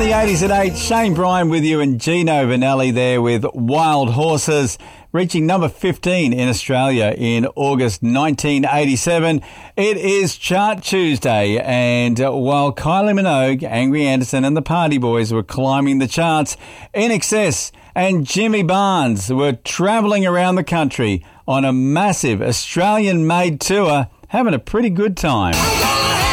the 80s at 8, Shane Bryan with you and Gino Vanelli there with Wild Horses, reaching number 15 in Australia in August 1987. It is Chart Tuesday, and while Kylie Minogue, Angry Anderson and the Party Boys were climbing the charts, INXS and Jimmy Barnes were travelling around the country on a massive Australian-made tour, having a pretty good time.